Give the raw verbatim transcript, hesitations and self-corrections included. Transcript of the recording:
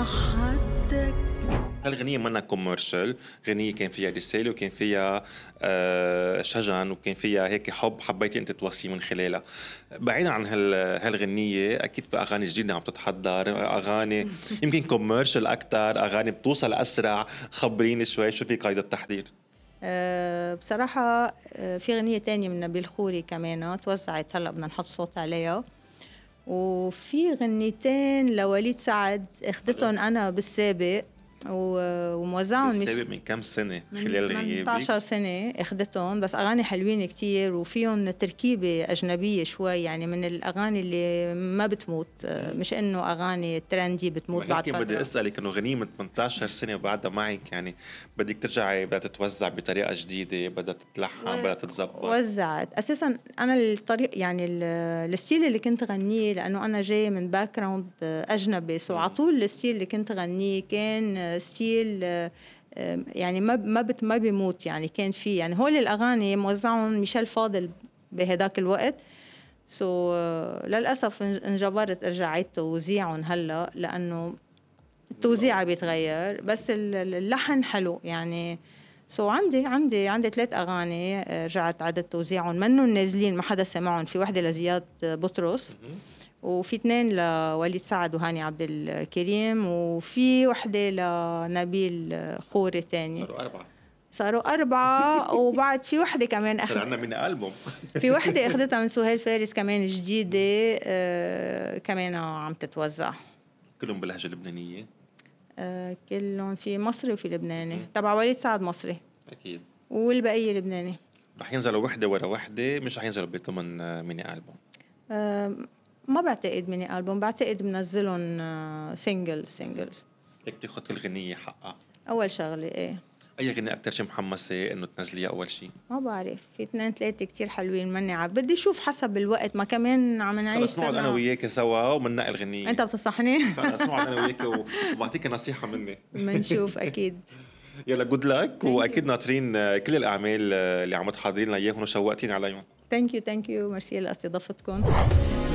حدك. هالغنية منا كوميرشال، غنية كان فيها رسالة وكان فيها آه شجن وكان فيها هيك حب حبيتي انت توصي من خلالها. بعيدا عن هال هالغنية اكيد في اغاني جديدة عم تتحضر، اغاني يمكن كوميرشال اكتر، اغاني بتوصل اسرع. خبريني شوي شو في قيد التحضير؟ أه بصراحة أه في غنية تانية من نبيل خوري كمان توزعت هلأ بدنا نحط صوت عليها، وفي غنيتين لوليد سعد اخدتهم أنا بالسابق وموزعهم مش بالسابق من كم سنة خلال من غيابك؟ ثمانية عشر سنة اخدتهم، بس أغاني حلوين كتير وفيهم تركيبة أجنبية شوي، يعني من الأغاني اللي ما بتموت، مش إنه أغاني ترندي بتموت بعد فترة. بدي أسألك إنه غنية من ثمانية عشر سنة وبعدها معك، يعني بدك ترجعي بدها تتوزع بطريقة جديدة، بدها تتلحن، بدها تتزبط؟ وزعت أساساً أنا الطريق يعني الستيل اللي كنت غنيه، لأنه أنا جاي من باك جراوند أجنبي، سو عطول الستيل اللي كنت غنيه كان ستيل يعني ما ما بت ما بيموت، يعني كان في يعني هول الأغاني موزعهم ميشيل فاضل بهداك الوقت. سو so, للأسف انجبرت ارجع عيد توزيعهم هلا، لأنه التوزيع بيتغير بس اللحن حلو يعني. سو so, عندي عندي عندي ثلاث أغاني رجعت عدد توزيعهم، منهم نازلين ما حدا سمعهم. في وحدة لزياد بطرس، وفي اثنين لوليد سعد وهاني عبد الكريم، وفي وحدة لنبيل خوري تاني. صاروا أربعة صاروا أربعة وبعد في وحدة كمان أخذ عنا من ألبوم في وحدة أخذتها من سهيل فارس كمان جديدة، آه كمان عم تتوزع. كلهم باللهجة اللبنانية؟ آه كلهم في مصري وفي لبناني. تبع وليد سعد مصري أكيد، والبقية لبناني. رح ينزلوا وحدة ورا وحدة، مش رح ينزلوا بضمن ميني ألبوم؟ آه ما بعتقد ميني ألبوم، بعتقد بنزلهم آه سينجل سينجلز. هيك بتاخد كل غنية حقها أول شغلة إيه. أي غنية أكتر شي محمسة إنه تنزليها أول شي؟ ما بعرف، في اثنين ثلاثة كتير حلوين مني عاد بدي أشوف حسب الوقت، ما كمان عم نعيش سنة. نقعد أنا وياك سوا ومننقي الغنية. أنت بتصحني؟ نقعد أنا وياك وبعطيك نصيحة مني. منشوف أكيد. يلا جود لك، وأكيد ناطرين كل الأعمال اللي عم تحضرين لنا إياهم وشوقتين عليهم. ثانك يو ثانك يو ميرسي لاستضافتكم.